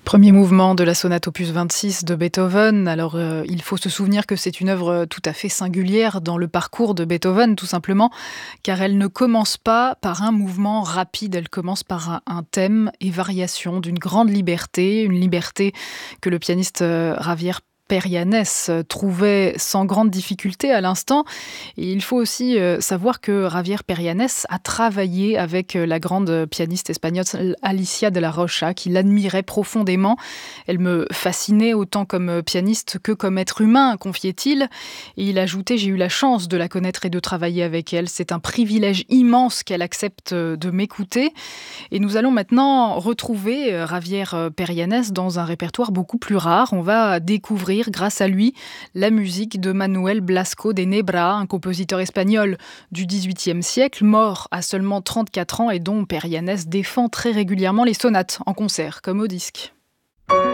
Premier mouvement de la sonate opus 26 de Beethoven. Alors, il faut se souvenir que c'est une œuvre tout à fait singulière dans le parcours de Beethoven, tout simplement, car elle ne commence pas par un mouvement rapide, elle commence par un thème et variation d'une grande liberté, une liberté que le pianiste Javier Perianes trouvait sans grande difficulté à l'instant. Et il faut aussi savoir que Javier Perianes a travaillé avec la grande pianiste espagnole Alicia de la Rocha, qui l'admirait profondément. Elle me fascinait autant comme pianiste que comme être humain, confiait-il. Et il ajoutait: j'ai eu la chance de la connaître et de travailler avec elle. C'est un privilège immense qu'elle accepte de m'écouter. Et nous allons maintenant retrouver Javier Perianes dans un répertoire beaucoup plus rare. On va découvrir, grâce à lui, la musique de Manuel Blasco de Nebra, un compositeur espagnol du XVIIIe siècle, mort à seulement 34 ans et dont Perianes défend très régulièrement les sonates en concert comme au disque.